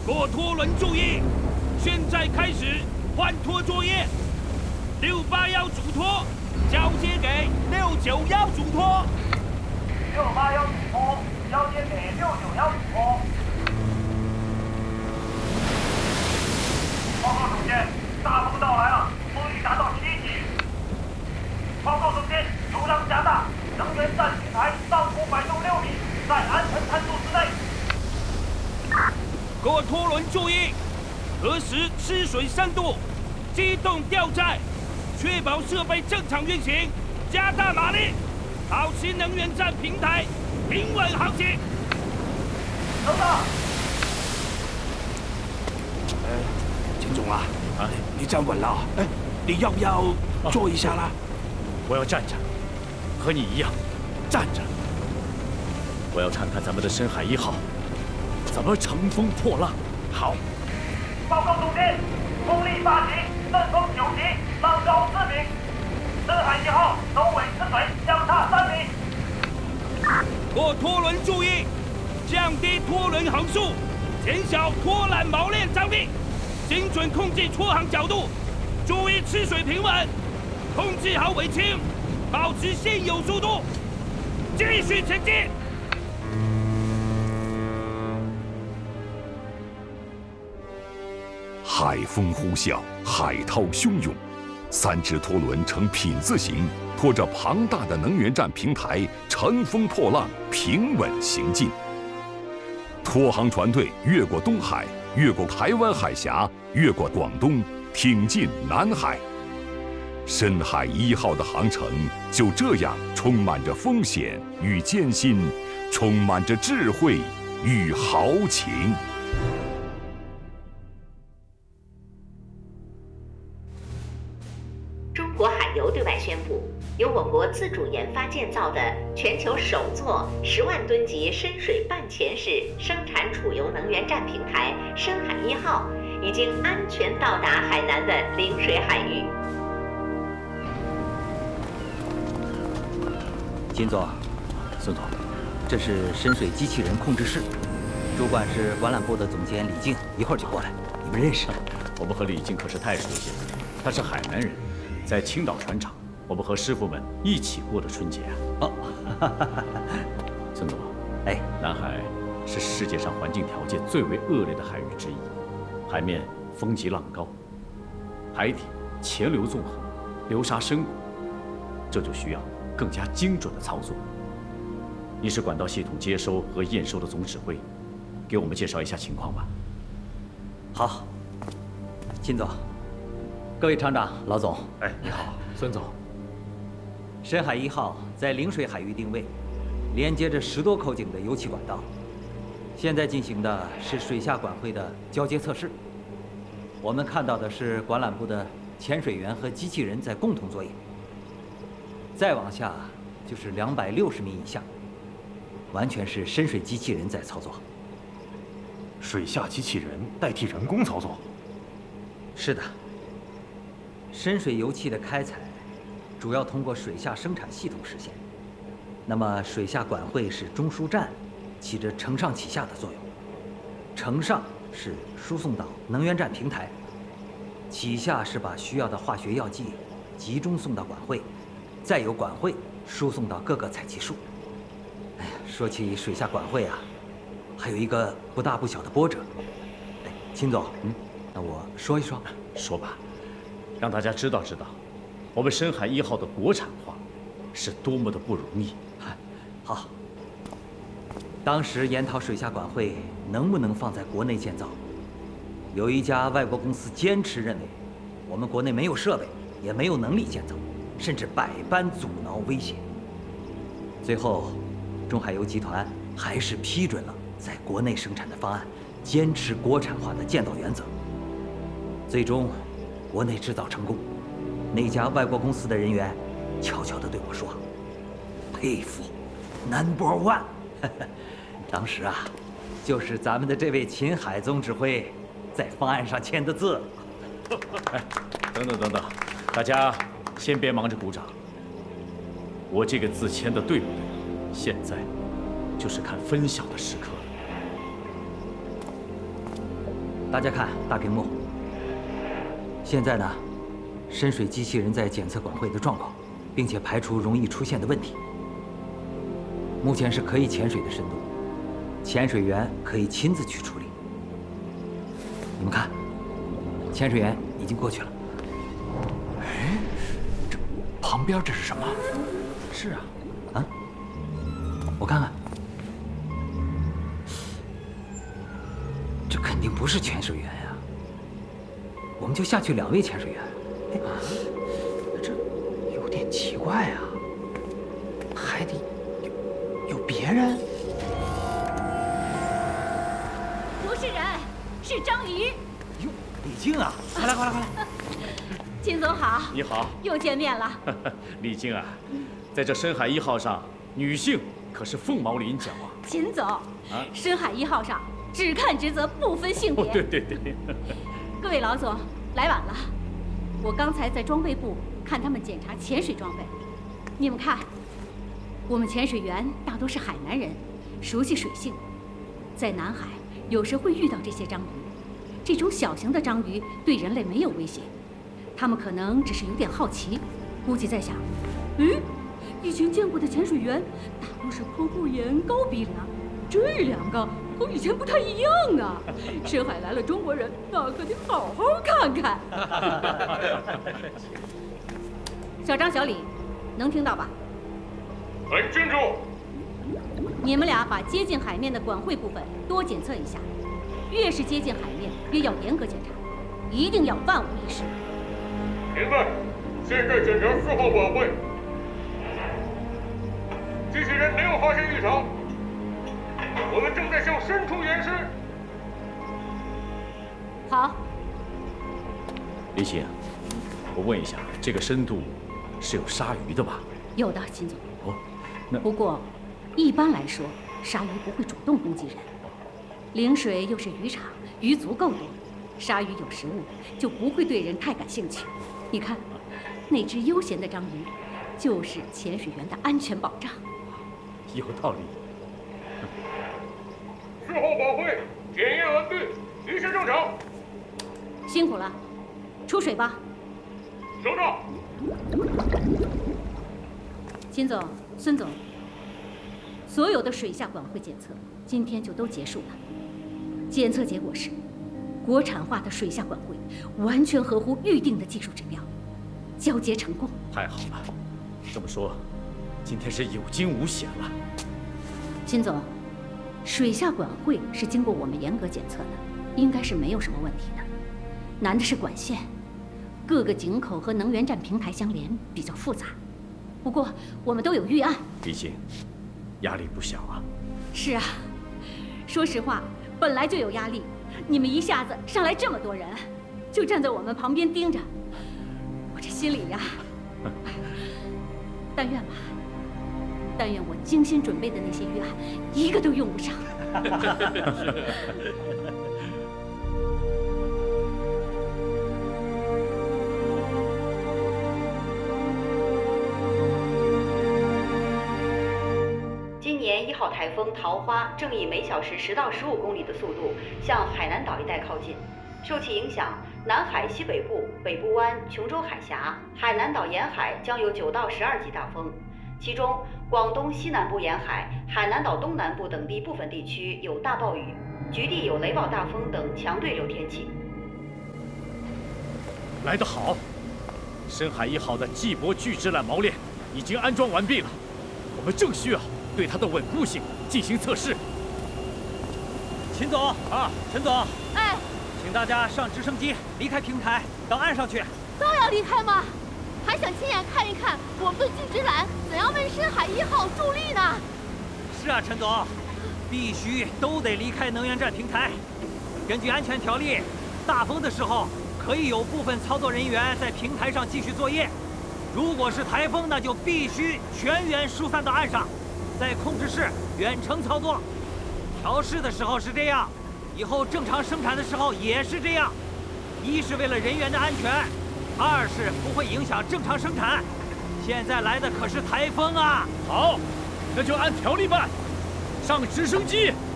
各拖轮注意，现在开始换拖作业。681主拖交接给691主拖。 681主拖交接给691主拖。报告总监，大风到来了，风力达到7级。报告总监，油量加大，能源站平台上空摆动6米，在安全参数之内。 各拖轮注意，核实吃水深度，机动吊载，确保设备正常运行，加大马力，保持能源站平台平稳航行。 收到。 金总啊，你站稳了，你要不要坐一下啦？ 我要站着，和你一样，站着。我要看看咱们的深海1号怎么乘风破浪。好。 报告总监，风力8级，阵风9级，浪高4米。深海1号首尾吃水相差3米。 各拖轮注意，降低拖轮航速，减小拖缆锚链张力，精准控制拖航角度，注意吃水平稳，控制好尾倾，保持现有速度，继续前进。 海风呼啸，海涛汹涌，3只拖轮呈品字形，拖着庞大的能源站平台，乘风破浪，平稳行进。拖航船队越过东海，越过台湾海峡，越过广东，挺进南海。深海1号的航程就这样充满着风险与艰辛，充满着智慧与豪情。 中国海油对外宣布，由我国自主研发建造的全球首座10万吨级深水半潜式生产储油能源站平台“深海1号”已经安全到达海南的陵水海域。 金总， 孙总， 这是深水机器人控制室，主管是管缆部的总监李静，一会儿就过来。你们认识？ 我们和李静可是太熟悉了，他是海南人。在青岛船厂，我们和师傅们一起过的春节啊！孙总，南海是世界上环境条件最为恶劣的海域之一，海面风急浪高，海底潜流纵横，流沙深谷，这就需要更加精准的操作。你是管道系统接收和验收的总指挥，给我们介绍一下情况吧。 好，秦总。各位厂长、老总， 你好，孙总。 深海1号在陵水海域定位，连接着10多口井的油气管道。现在进行的是水下管会的交接测试。我们看到的是管缆部的潜水员和机器人在共同作业。再往下就是260米以下，完全是深水机器人在操作。 水下机器人代替人工操作？ 是的。深水油气的开采，主要通过水下生产系统实现。那么水下管会是中枢站，起着承上启下的作用。承上是输送到能源站平台，启下是把需要的化学药剂集中送到管会，再由管会输送到各个采集处。说起水下管会啊，还有一个不大不小的波折。秦总，那我说一说。 说吧。让大家知道，我们深海1号的国产化是多么的不容易。 好，当时研讨水下管会能不能放在国内建造，有一家外国公司坚持认为，我们国内没有设备，也没有能力建造，甚至百般阻挠威胁。最后，中海油集团还是批准了在国内生产的方案，坚持国产化的建造原则。最终。国内制造成功，那家外国公司的人员悄悄地对我说：“佩服 ，Number One。”当时啊，就是咱们的这位秦海总指挥在方案上签的字。 等等，大家先别忙着鼓掌。我这个字签的对不对，现在就是看分晓的时刻了。 大家看大屏幕。现在呢，深水机器人在检测管会的状况，并且排除容易出现的问题。目前是可以潜水的深度，潜水员可以亲自去处理。你们看，潜水员已经过去了。 哎，这旁边这是什么？ 是啊，啊，我看看，这肯定不是潜水员呀。我们就下去2位潜水员。哎，这有点奇怪啊，还得有别人。 不是人，是章鱼。 哟，李静啊，快来快来快来！ 秦总好。 你好， 又见面了。 李静啊，在这深海1号上，女性可是凤毛麟角啊。 秦总，深海1号上只看职责，不分性别。 对对对。 各位老总，来晚了。我刚才在装备部看他们检查潜水装备，你们看，我们潜水员大多是海南人，熟悉水性，在南海有时会遇到这些章鱼。这种小型的章鱼对人类没有威胁，他们可能只是有点好奇，估计在想，以前见过的潜水员大多是抠抠眼、高鼻梁，这2个和以前不太一样啊！深海来了中国人，那可得好好看看。小张、小李，能听到吧？ 很清楚。 你们俩把接近海面的管会部分多检测一下，越是接近海面，越要严格检查，一定要万无一失。 明白。现在检查4号管会，机器人没有发现异常，我们正在向深处延伸。 好。 李欣，我问一下，这个深度是有鲨鱼的吧？ 有的，秦总。 哦，那不过，一般来说，鲨鱼不会主动攻击人。陵水又是渔场，鱼足够多，鲨鱼有食物就不会对人太感兴趣。你看，那只悠闲的章鱼，就是潜水员的安全保障。 有道理。 4号保会检验完毕，一切正常。 辛苦了，出水吧。 收到。 秦总、孙总，所有的水下管会检测今天就都结束了。检测结果是，国产化的水下管会完全合乎预定的技术指标，交接成功。 太好了，这么说，今天是有惊无险了。 秦总。 水下管会是经过我们严格检测的，应该是没有什么问题的。难的是管线，各个井口和能源站平台相连比较复杂。不过我们都有预案。 毕竟，压力不小啊。 是啊，说实话，本来就有压力，你们一下子上来这么多人，就站在我们旁边盯着，我这心里呀，但愿吧。 但愿我精心准备的那些预案，一个都用不上。 今年1号台风桃花正以每小时10到15公里的速度向海南岛一带靠近，受其影响，南海西北部、北部湾、琼州海峡、海南岛沿海将有9到12级大风。 其中，广东西南部沿海、海南岛东南部等地部分地区有大暴雨，局地有雷暴大风等强对流天气。 来得好！深海1号的季伯巨制缆锚链已经安装完毕了，我们正需要对它的稳固性进行测试。 秦总啊，陈总， 哎， 请大家上直升机离开平台，到岸上去。 都要离开吗？ 还想亲眼看一看我们的巨制缆怎样为深海1号助力呢？ 是啊，陈总，必须都得离开能源站平台。根据安全条例，大风的时候可以有部分操作人员在平台上继续作业。如果是台风，那就必须全员疏散到岸上，在控制室远程操作。调试的时候是这样，以后正常生产的时候也是这样。一是为了人员的安全。 2是不会影响正常生产。现在来的可是台风啊！ 好，那就按条例办，上直升机。